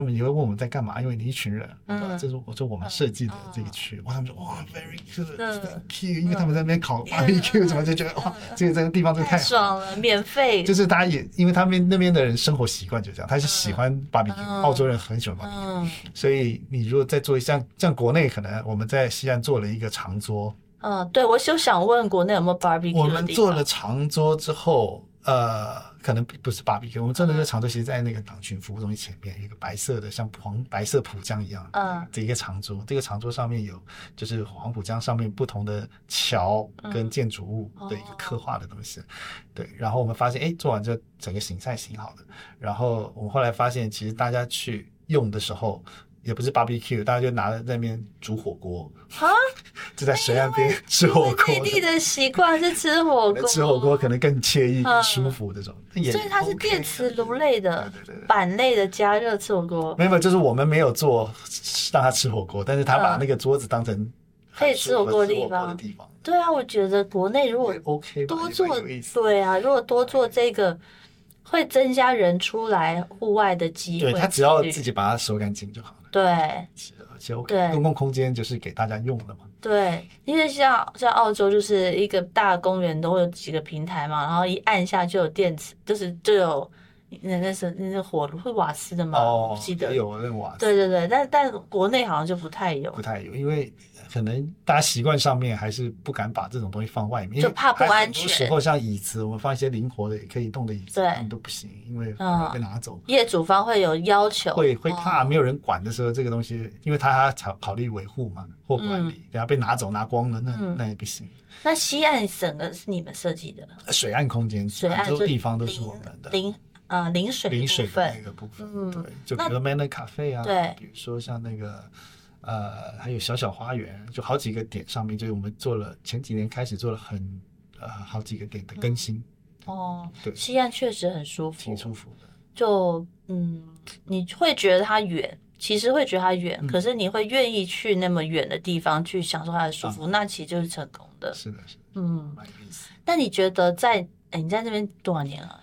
他们也会问我们在干嘛，因为你一群人，这是我们设计的这个区，哇，他们说哇 very good，thank you，因为他们在那边烤 barbecue 什么，就觉得哇，这个地方真的太爽了，免费。 就是大家也因为他们那边的人生活习惯就这样，他是喜欢 barbecue，澳洲人很喜欢 barbecue，所以你如果再做像国内可能我们在西岸做了一个长桌， 对，我就想问国内有没有 barbecue 的地方。 我们做了长桌之后，可能不是 barbecue， 我们真的这个长桌其实在那个党群服务中心前面，一个白色的像白色浦江一样，这一个长桌，这个长桌上面有就是黄浦江上面不同的桥跟建筑物的一个刻画的东西，对，然后我们发现，做完这整个形态挺好的，然后我们后来发现，其实大家去用的时候。也不是 barbecue， 大家就拿在那边煮火锅就在水岸边吃火锅。 内地的习惯是吃火锅， 吃火锅可能更惬意、更舒服这种。 所以它是电磁炉类的、板类的加热吃火锅。 没有，就是我们没有做让他吃火锅，但是他把那个桌子当成可以吃火锅的地方。对啊，我觉得国内如果多做，对啊，如果多做这个。会增加人出来户外的机会， 对，他只要自己把它收干净就好了。 对， 而且 OK， 公共空间就是给大家用的嘛。 对，因为像澳洲就是一个大公园都会有几个平台嘛，然后一按下就有电池，就有那是火炉会瓦斯的嘛，我记得有那瓦斯。 对，但国内好像就不太有， 因为可能大家习惯上面还是不敢把这种东西放外面， 就怕不安全。 很多时候像椅子，我们放一些灵活的也可以动的椅子，他们都不行，因为被拿走。 业主方会有要求， 会怕没有人管的时候，这个东西，因为他还要考虑维护嘛或管理，等下被拿走拿光了，那也不行。 那西岸整个是你们设计的？ 水岸空间， 水岸地方都是我们的。 临水的那个部分，对，就比如 Manor Cafe 啊， 对， 比如说像那个还有小花园，就好几个点上面，就是我们做了前几年开始做了好几个点的更新。对， 西岸确实很舒服， 挺舒服的。 就你会觉得它远，其实会觉得它远，可是你会愿意去那么远的地方去享受它的舒服，那其实就是成功的。 是的，蛮有意思。 那你觉得你在那边多少年了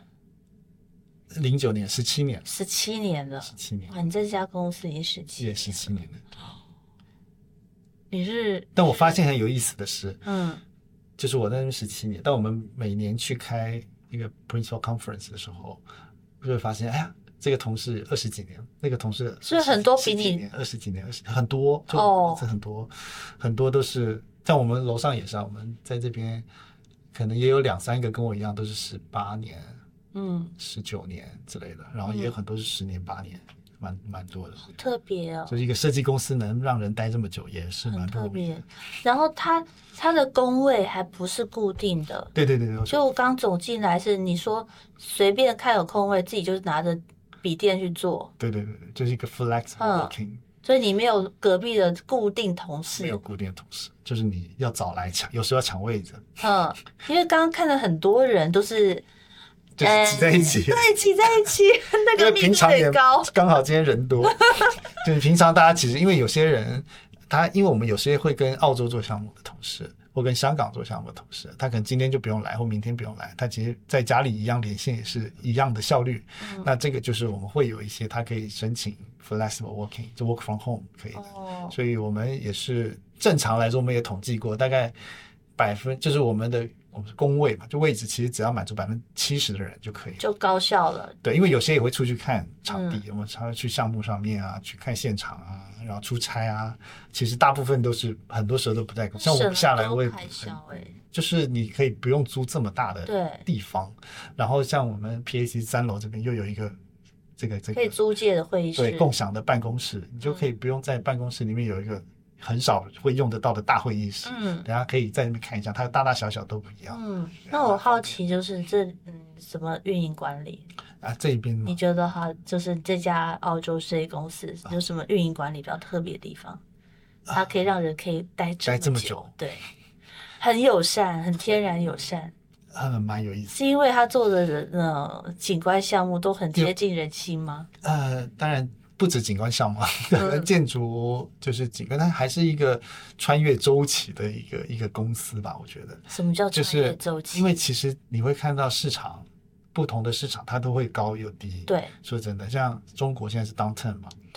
？09年，17年 ，17年了 ，17年。 哇，你这家公司已经 17年了。 你是？ 但我发现很有意思的是，就是我在那边17年，但我们每年去开一个 Principal Conference 的时候，就会发现，哎呀，这个同事20几年，那个同事是很多比你 20几年，很多，这很多都是在我们楼上也是，我们在这边可能也有2-3个跟我一样，都是18年。19年之类的，然后也有很多是10年、8年，蛮多的。 好特别哦！ 就是一个设计公司能让人待这么久，也是蛮特别。 然后它的工位还不是固定的， 对。 就我刚走进来是你说随便看有空位，自己就拿着笔电去做。 对，就是一个 flexible working。 所以你没有隔壁的固定同事， 没有固定的同事，就是你要找来抢，有时候要抢位置。 因为刚刚看了很多人都是。 就是挤在一起， 对，挤在一起，那个密度很高。 刚好今天人多，就是平常大家其实因为有些人，因为我们有些会跟澳洲做项目的同事，或跟香港做项目的同事，他可能今天就不用来，或明天不用来，他其实在家里一样连线也是一样的效率。那这个就是我们会有一些他可以申请 flexible working， 就 work from home 可以的。所以我们也是正常来说，我们也统计过，大概就是我们工位嘛，就位置其实只要满足70%的人就可以， 就高效了。 对，因为有些也会出去看场地，我们常常去项目上面啊，去看现场啊，然后出差啊。其实大部分都是很多时候都不在，像我们下来我也就是你可以不用租这么大的地方。然后像我们 PAC 3楼这边又有一个这个可以租借的会议室， 对，共享的办公室，你就可以不用在办公室里面有一个很少会用得到的大会议室，等下可以在那边看一下，它大大小小都不一样。 那我好奇就是怎么运营管理啊？这边你觉得就是这家澳洲设计公司有什么运营管理比较特别的地方？它可以让人可以待这么久，对，很友善，很天然友善， 蛮有意思。 是因为他做的景观项目都很贴近人心吗？ 当然。不止景观项目，建筑就是景观，它还是一个穿越周期的一个公司吧，我觉得。 什么叫穿越周期？ 因为其实你会看到市场不同的市场它都会高又低。 对， 说真的，像中国现在是 downturn 嘛，